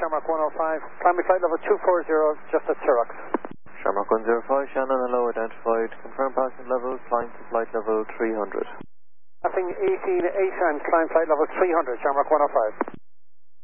Shamrock 105. Climb flight level 240, just at Cirrux. Shamrock 105, Shannon, hello, identified. Confirm passing level, climb to flight level 300. Passing 18 and climb flight level 300, Shamrock 105.